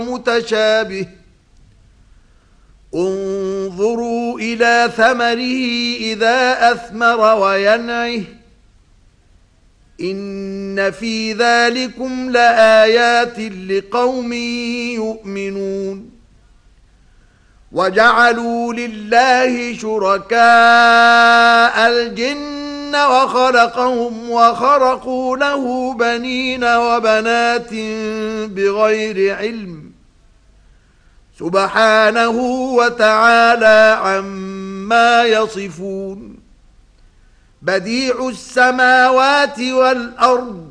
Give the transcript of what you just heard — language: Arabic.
متشابه انظروا إلى ثمره إذا أثمر وينعه إن في ذلكم لآيات لقوم يؤمنون وجعلوا لله شركاء الجن وخلقهم وخرقوا له بنين وبنات بغير علم سبحانه وتعالى عما يصفون بديع السماوات والأرض